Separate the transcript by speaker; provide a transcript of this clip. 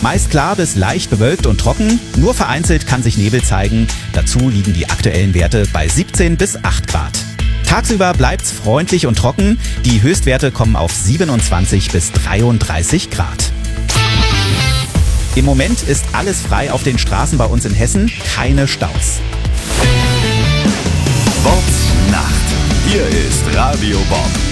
Speaker 1: Meist klar bis leicht bewölkt und trocken, nur vereinzelt kann sich Nebel zeigen. Dazu liegen die aktuellen Werte bei 17 bis 8 Grad. Tagsüber bleibt's freundlich und trocken, die Höchstwerte kommen auf 27 bis 33 Grad. Im Moment ist alles frei auf den Straßen bei uns in Hessen, keine Staus.
Speaker 2: Bobbs Nacht. Hier ist Radio Bob.